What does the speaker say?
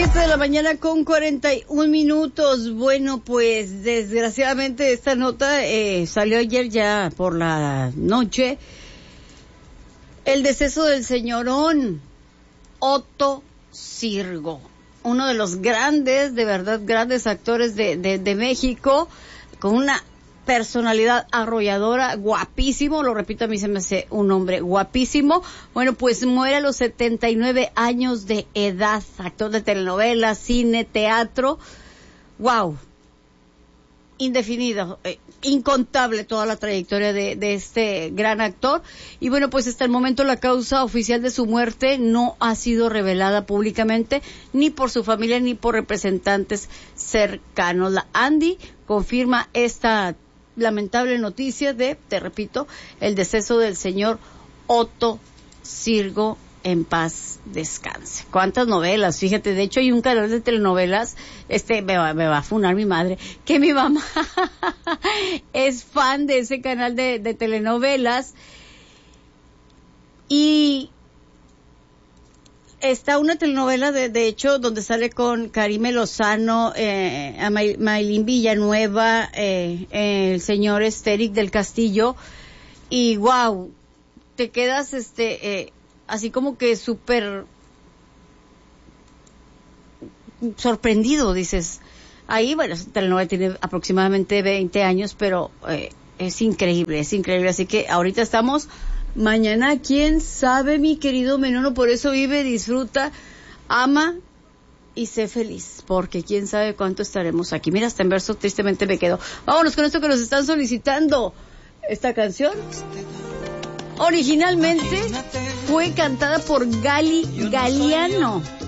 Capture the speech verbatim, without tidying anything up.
siete de la mañana con cuarenta y un minutos. Bueno, pues desgraciadamente esta nota eh, salió ayer ya por la noche. El deceso del señorón Otto Sirgo, uno de los grandes, de verdad grandes actores de, de, de México, con una personalidad arrolladora, guapísimo, lo repito, a mí se me hace un hombre guapísimo. Bueno, pues muere a los setenta y nueve años de edad, actor de telenovelas, cine, teatro, wow, indefinido, eh, incontable toda la trayectoria de, de este gran actor. Y bueno, pues hasta el momento la causa oficial de su muerte no ha sido revelada públicamente, ni por su familia, ni por representantes cercanos. La Andy confirma esta lamentable noticia de, te repito, el deceso del señor Otto Sirgo, en paz descanse. ¿Cuántas novelas? Fíjate, de hecho hay un canal de telenovelas, este, me va, me va a funar mi madre, que mi mamá es fan de ese canal de, de telenovelas, y está una telenovela, de, de hecho, donde sale con Karime Lozano, eh, a May, Maylin Villanueva, eh, eh, el señor Estéric del Castillo, y wow, te quedas este eh, así como que súper sorprendido, dices, ahí, bueno, esta telenovela tiene aproximadamente veinte años, pero eh, es increíble, es increíble, así que ahorita estamos. Mañana, quién sabe, mi querido Menono, por eso vive, disfruta, ama y sé feliz, porque quién sabe cuánto estaremos aquí. Mira, hasta en verso tristemente me quedo. Vámonos con esto que nos están solicitando. Esta canción originalmente fue cantada por Gali Galiano.